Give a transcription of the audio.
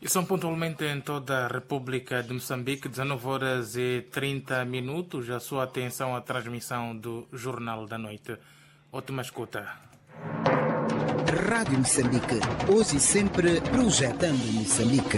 E são pontualmente em toda a República de Moçambique, 19h30. A sua atenção à transmissão do Jornal da Noite. Ótima escuta. Rádio Moçambique, hoje e sempre projetando Moçambique.